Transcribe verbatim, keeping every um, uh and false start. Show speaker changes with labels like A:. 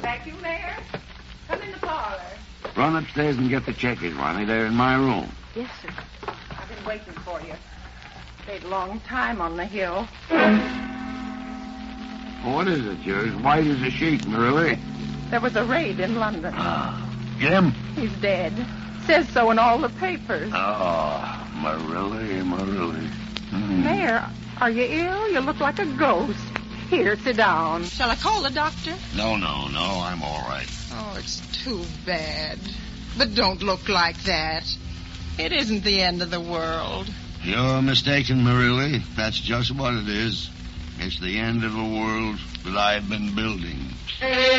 A: back, you, Mayor? Come in the parlor.
B: Run upstairs and get the checkers, Ronnie. They're in my room.
A: Yes, sir. I've been waiting for you. Stayed a long time on the hill.
B: What is it? You're as white as a sheet, Marilla.
A: There was a raid in London.
B: Ah. Jim?
A: He's dead. Says so in all the papers.
B: Oh, Marilla, Marilla. Hmm.
A: Mayor, are you ill? You look like a ghost. Here, sit down.
C: Shall I call the doctor?
B: No, no, no. I'm all right.
C: Oh, it's too bad. But don't look like that. It isn't the end of the world.
B: You're mistaken, Marilla. That's just what it is. It's the end of a world that I've been building.